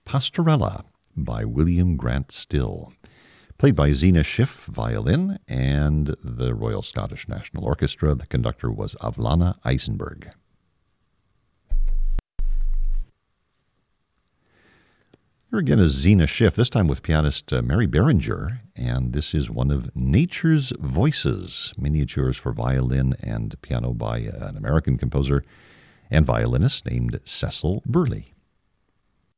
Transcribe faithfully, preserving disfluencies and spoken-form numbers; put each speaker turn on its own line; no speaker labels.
Pastorella by William Grant Still, played by Zena Schiff, violin, and the Royal Scottish National Orchestra. The conductor was Avlana Eisenberg. Here again is Zena Schiff, this time with pianist uh, Mary Beringer, and this is one of Nature's Voices, miniatures for violin and piano by an American composer and violinist named Cecil Burley.